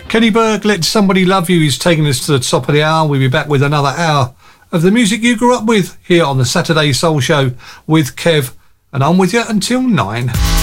Kenny Burke, Let Somebody Love You, is taking us to the top of the hour. We'll be back with another hour of the music you grew up with here on the Saturday Soul Show with Kev, and I'm with you until 9.